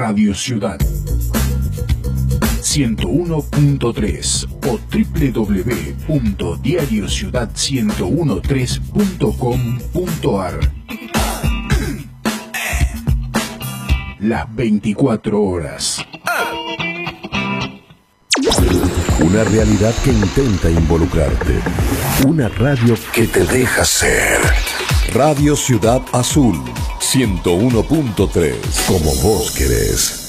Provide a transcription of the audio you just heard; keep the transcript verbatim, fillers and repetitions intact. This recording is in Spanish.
Radio Ciudad ciento uno punto tres o doble u doble u doble u punto diario ciudad ciento trece punto com punto ar. Las veinticuatro horas. Una realidad que intenta involucrarte. Una radio que te deja ser. Radio Ciudad Azul ciento uno punto tres. Como vos querés.